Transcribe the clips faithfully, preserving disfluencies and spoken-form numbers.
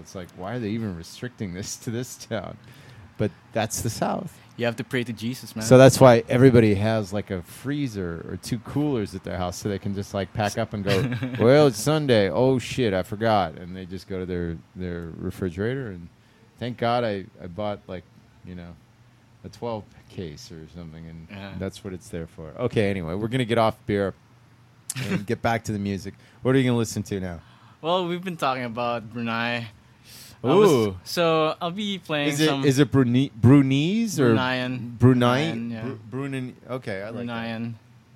It's like, why are they even restricting this to this town? But that's the South. You have to pray to Jesus, man. So that's why everybody has like a freezer or two coolers at their house, so they can just like pack up and go. Well, it's Sunday. Oh shit, I forgot, and they just go to their their refrigerator. And thank God I I bought like you know a twelve case or something, and Yeah. that's what it's there for. Okay, anyway, we're gonna get off beer and get back to the music. What are you gonna listen to now? Well, we've been talking about Brunei. I Ooh. was- so I'll be playing Is it some is it Brunei Brunese or Bruneian. Brunei? Bruneian, yeah. Bru- Brunin. Okay, I like that. Bruneian.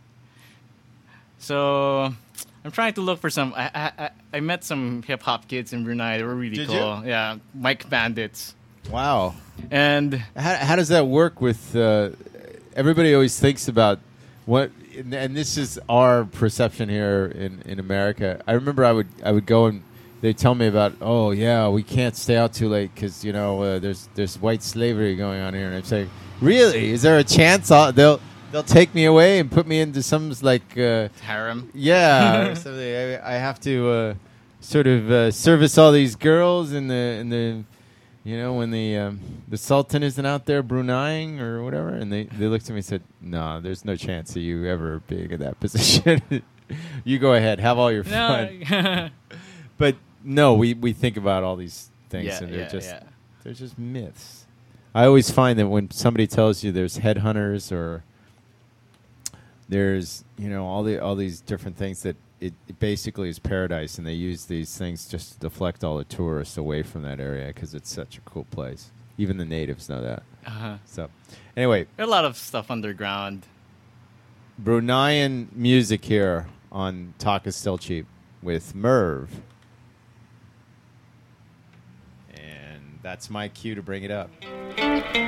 So I'm trying to look for some. I I, I- I met some hip hop kids in Brunei. They were really Did cool. Yeah, Mike Bandits. Wow. And How, how does that work with uh, everybody always thinks about what and, and this is our perception here in, in America. I remember I would I would go and they tell me about, oh yeah, we can't stay out too late because you know uh, there's there's white slavery going on here, and I'm saying, really, is there a chance I'll, they'll they'll take me away and put me into some like uh, harem. yeah or something. I, I have to uh, sort of uh, service all these girls in the in the you know when the um, the Sultan isn't out there Bruneiing or whatever, and they they looked at me and said, no, there's no chance of you ever being in that position. You go ahead, have all your fun. No. But no, we, we think about all these things, Yeah, and they're yeah, just yeah. they're just myths. I always find that when somebody tells you there's headhunters or there's you know all the all these different things that it, it basically is paradise, and they use these things just to deflect all the tourists away from that area because it's such a cool place. Even the natives know that. Uh-huh. So, anyway, There's a lot of stuff underground. Bruneian music here on Talk is Still Cheap with Merv. And that's my cue to bring it up.